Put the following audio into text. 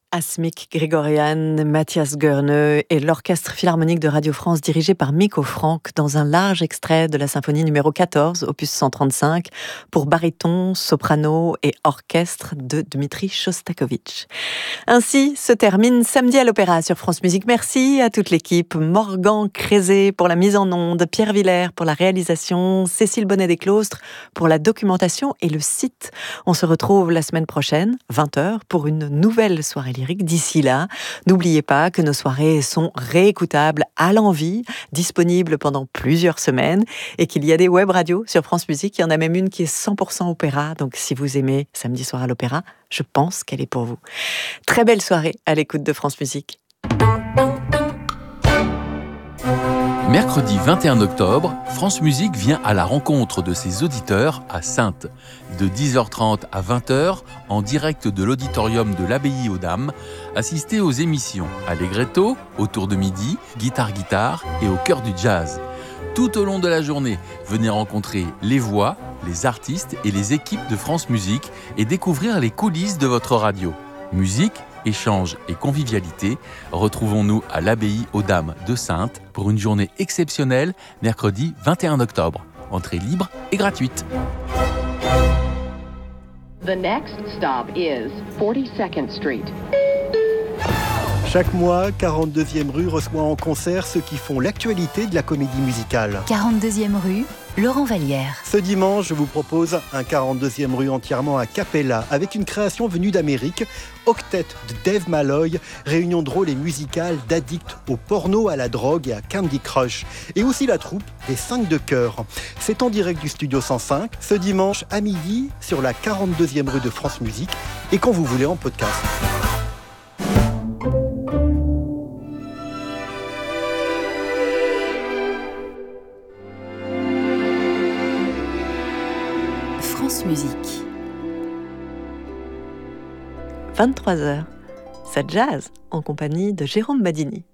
Asmik Grigorian, Mathias Goerne et l'Orchestre Philharmonique de Radio France dirigé par Mikko Franck dans un large extrait de la symphonie numéro 14, opus 135, pour baryton, soprano et orchestre de Dmitri Shostakovich. Ainsi se termine Samedi à l'Opéra sur France Musique. Merci à toute l'équipe, Morgan Crézé pour la mise en onde, Pierre Villers pour la réalisation, Cécile Bonnet-Desclostres pour la documentation et le site. On se retrouve la semaine prochaine, 20h, pour une nouvelle soirée lyrique. D'ici là, n'oubliez pas que nos soirées sont réécoutables à l'envi, disponibles pendant plusieurs semaines, et qu'il y a des web radios sur France Musique. Il y en a même une qui est 100% opéra, donc si vous aimez Samedi soir à l'Opéra, je pense qu'elle est pour vous. Très belle soirée à l'écoute de France Musique. Mercredi 21 octobre, France Musique vient à la rencontre de ses auditeurs à Saintes. De 10h30 à 20h, en direct de l'auditorium de l'Abbaye aux Dames, assistez aux émissions Allegretto, Autour de midi, Guitare et Au cœur du jazz. Tout au long de la journée, venez rencontrer les voix, les artistes et les équipes de France Musique et découvrir les coulisses de votre radio. Musique, échange et convivialité, retrouvons-nous à l'Abbaye aux Dames de Saintes pour une journée exceptionnelle, mercredi 21 octobre. Entrée libre et gratuite. The next stop is 42nd Street. Chaque mois, 42e rue reçoit en concert ceux qui font l'actualité de la comédie musicale. 42e rue, Laurent Vallière. Ce dimanche, je vous propose un 42e rue entièrement a cappella, avec une création venue d'Amérique, Octet de Dave Malloy, réunion drôle et musicale d'addicts au porno, à la drogue et à Candy Crush. Et aussi la troupe des 5 de chœur. C'est en direct du Studio 105, ce dimanche à midi, sur la 42e rue de France Musique, et quand vous voulez en podcast. France Musique. 23h, ça jazz en compagnie de Jérôme Badini.